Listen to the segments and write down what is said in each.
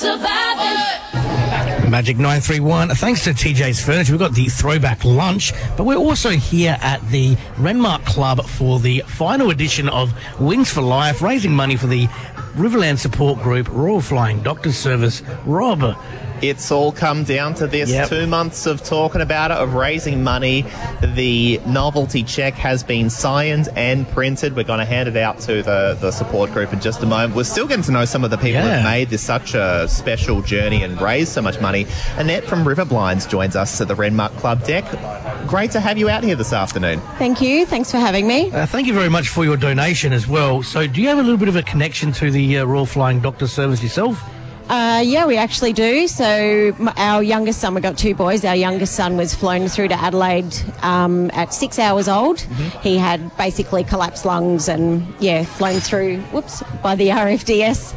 surviving. Magic 931. Thanks to TJ's Furniture, we've got the throwback lunch, but we're also here at the Renmark Club for the final edition of Wings for Life, raising money for the Riverland Support Group, Royal Flying Doctors Service. Rob. It's all come down to this. 2 months of talking about it, of raising money. The novelty check has been signed and printed. We're going to hand it out to the support group in just a moment. We're still getting to know some of the people who have made this such a special journey and raised so much money. Annette from River Blinds joins us at the Renmark Club deck. Great to have you out here this afternoon. Thank you. Thanks for having me. Thank you very much for your donation as well. So do you have a little bit of a connection to the Royal Flying Doctor Service yourself? Yeah, we actually do. So our youngest son, we've got two boys. Our youngest son was flown through to Adelaide at 6 hours old. Mm-hmm. He had basically collapsed lungs and, flown through, by the RFDS.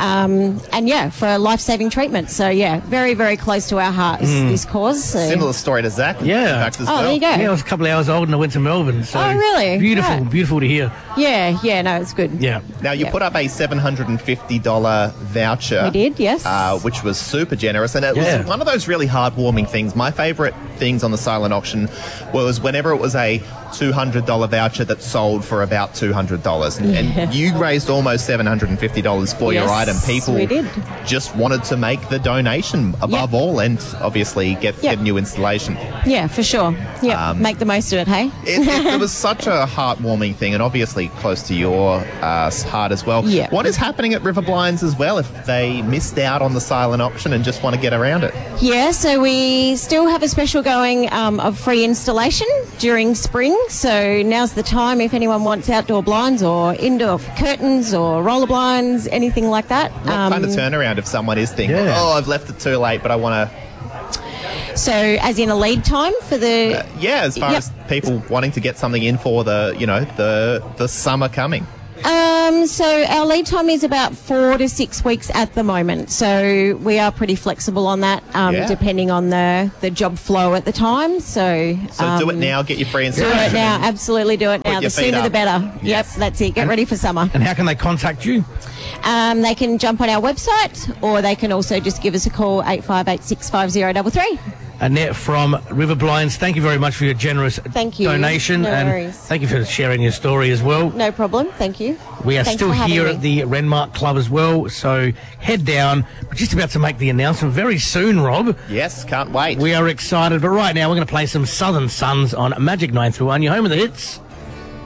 For life-saving treatment. So, very, very close to our hearts, this cause. So. Similar story to Zach. Yeah. There you go. Yeah, I was a couple of hours old and I went to Melbourne. So really? Beautiful to hear. Yeah, no, it's good. Yeah. Now, you put up a $750 voucher. We did, yes. Which was super generous. And it was one of those really heartwarming things. My favourite things on the silent auction was whenever it was a $200 voucher that sold for about $200. And you raised almost $750 for your item. People just wanted to make the donation above all and obviously get new installation. Yeah, for sure. Yeah, make the most of it, hey? It was such a heartwarming thing and obviously close to your heart as well. Yeah. What is happening at River Blinds as well if they missed out on the silent auction and just want to get around it? Yeah, so we still have a special going of free installation during spring. So now's the time if anyone wants outdoor blinds or indoor curtains or roller blinds, anything like that. What kind of turnaround if someone is thinking, I've left it too late, but I want to... So as in a lead time for the... as far as people wanting to get something in for the summer coming. So our lead time is about 4 to 6 weeks at the moment. So we are pretty flexible on that, depending on the job flow at the time. So do it now, get your free installation. Do it now, absolutely do it now. The sooner the better. Yes. Yep, that's it. Get ready for summer. And how can they contact you? They can jump on our website or they can also just give us a call, 85865033. Annette from River Blinds, thank you very much for your generous donation. No and worries. Thank you for sharing your story as well. No problem. Thank you. We are still here at the Renmark Club as well, so head down. We're just about to make the announcement very soon, Rob. Yes, can't wait. We are excited, but right now we're going to play some Southern Suns on Magic 931. You're home with the hits.